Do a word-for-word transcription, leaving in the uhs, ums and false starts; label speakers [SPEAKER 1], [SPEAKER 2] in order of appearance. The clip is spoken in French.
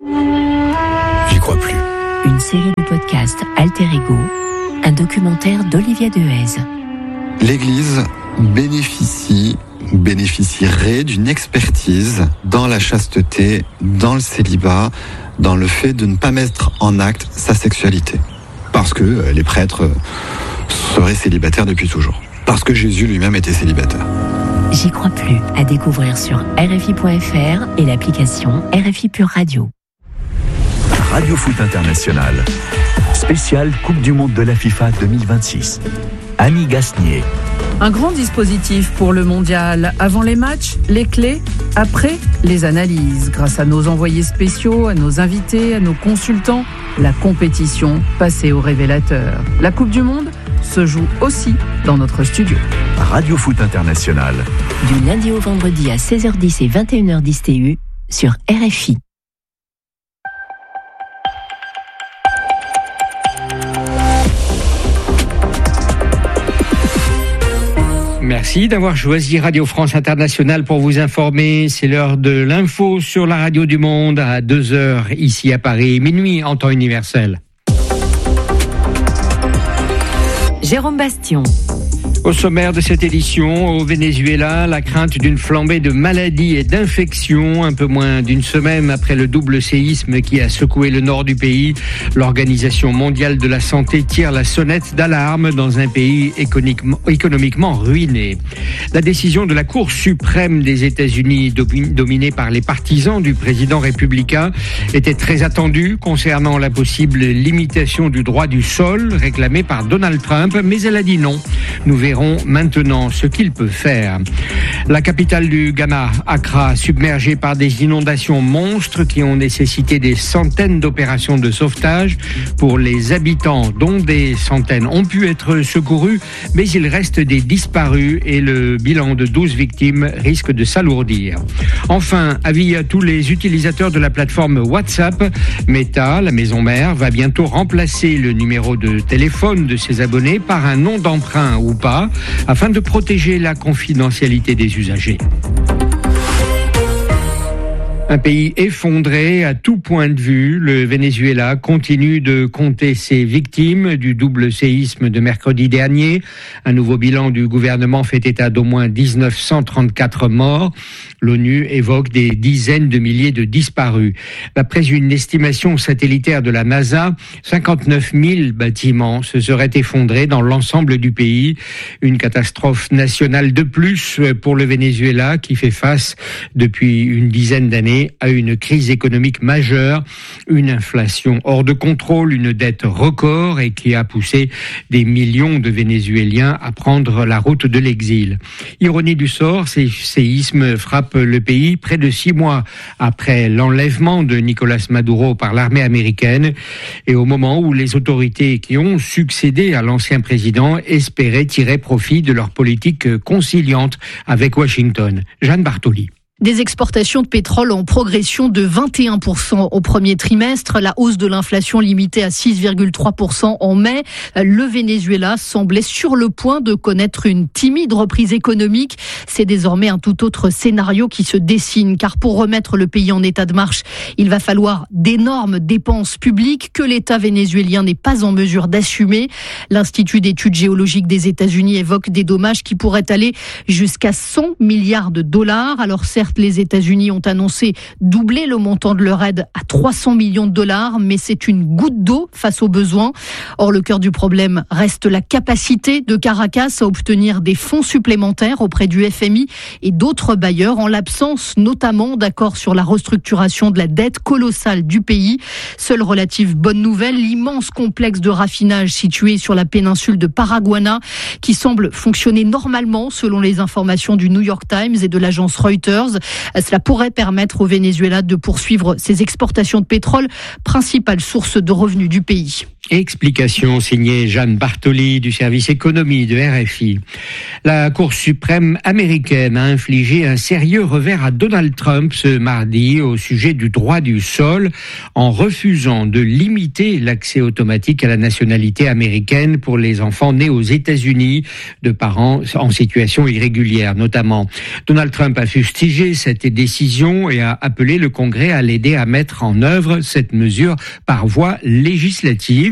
[SPEAKER 1] J'y crois plus.
[SPEAKER 2] Une série de podcasts Alter Ego, un documentaire d'Olivia Dehaze.
[SPEAKER 3] L'Église bénéficie, bénéficierait d'une expertise dans la chasteté, dans le célibat, dans le fait de ne pas mettre en acte sa sexualité. Parce que les prêtres seraient célibataires depuis toujours. Parce que Jésus lui-même était célibataire.
[SPEAKER 2] J'y crois plus, à découvrir sur R F I point F R et l'application R F I Pure Radio.
[SPEAKER 4] Radio Foot International, spécial Coupe du Monde de la FIFA deux mille vingt-six. Annie Gasnier.
[SPEAKER 5] Un grand dispositif pour le mondial. Avant les matchs, les clés. Après, les analyses. Grâce à nos envoyés spéciaux, à nos invités, à nos consultants, la compétition passée au révélateur. La Coupe du Monde se joue aussi dans notre studio.
[SPEAKER 4] Radio Foot International.
[SPEAKER 2] Du lundi au vendredi à seize heures dix et vingt et une heures dix T U sur R F I.
[SPEAKER 6] Merci d'avoir choisi Radio France Internationale pour vous informer. C'est l'heure de l'info sur la radio du monde à deux heures ici à Paris, minuit en temps universel.
[SPEAKER 2] Jérôme Bastion.
[SPEAKER 6] Au sommaire de cette édition, au Venezuela, la crainte d'une flambée de maladies et d'infections. Un peu moins d'une semaine après le double séisme qui a secoué le nord du pays, l'Organisation mondiale de la santé tire la sonnette d'alarme dans un pays économiquement, économiquement ruiné. La décision de la Cour suprême des États-Unis, dominée par les partisans du président républicain, était très attendue concernant la possible limitation du droit du sol réclamée par Donald Trump, mais elle a dit non. Nous verrons maintenant ce qu'il peut faire. La capitale du Ghana, Accra, submergée par des inondations monstres qui ont nécessité des centaines d'opérations de sauvetage pour les habitants, dont des centaines ont pu être secourus, mais il reste des disparus et le bilan de douze victimes risque de s'alourdir. Enfin, avis à tous les utilisateurs de la plateforme WhatsApp, Meta, la maison mère, va bientôt remplacer le numéro de téléphone de ses abonnés par un nom d'emprunt ou pas, afin de protéger la confidentialité des usagers. Un pays effondré à tout point de vue, le Venezuela continue de compter ses victimes du double séisme de mercredi dernier. Un nouveau bilan du gouvernement fait état d'au moins mille neuf cent trente-quatre morts. L'ONU évoque des dizaines de milliers de disparus. D'après une estimation satellitaire de la NASA, cinquante-neuf mille bâtiments se seraient effondrés dans l'ensemble du pays. Une catastrophe nationale de plus pour le Venezuela qui fait face depuis une dizaine d'années à une crise économique majeure, une inflation hors de contrôle, une dette record et qui a poussé des millions de Vénézuéliens à prendre la route de l'exil. Ironie du sort, ces séismes frappent le pays près de six mois après l'enlèvement de Nicolás Maduro par l'armée américaine et au moment où les autorités qui ont succédé à l'ancien président espéraient tirer profit de leur politique conciliante avec Washington. Jeanne Bartoli.
[SPEAKER 7] Des exportations de pétrole en progression de vingt et un pour cent au premier trimestre, la hausse de l'inflation limitée à six virgule trois pour cent en mai. Le Venezuela semblait sur le point de connaître une timide reprise économique. C'est désormais un tout autre scénario qui se dessine, car pour remettre le pays en état de marche, il va falloir d'énormes dépenses publiques que l'État vénézuélien n'est pas en mesure d'assumer. L'Institut d'études géologiques des États-Unis évoque des dommages qui pourraient aller jusqu'à cent milliards de dollars. Alors certes, les États-Unis ont annoncé doubler le montant de leur aide à trois cents millions de dollars, mais c'est une goutte d'eau face aux besoins. Or, le cœur du problème reste la capacité de Caracas à obtenir des fonds supplémentaires auprès du F M I et d'autres bailleurs, en l'absence notamment d'accord sur la restructuration de la dette colossale du pays. Seule relative bonne nouvelle, l'immense complexe de raffinage situé sur la péninsule de Paraguaná, qui semble fonctionner normalement selon les informations du New York Times et de l'agence Reuters. Cela pourrait permettre au Venezuela de poursuivre ses exportations de pétrole, principale source de revenus du pays.
[SPEAKER 6] Explication signée Jeanne Bartoli du service économie de R F I. La Cour suprême américaine a infligé un sérieux revers à Donald Trump ce mardi au sujet du droit du sol en refusant de limiter l'accès automatique à la nationalité américaine pour les enfants nés aux États-Unis de parents en situation irrégulière notamment. Donald Trump a fustigé jugé cette décision et a appelé le Congrès à l'aider à mettre en œuvre cette mesure par voie législative.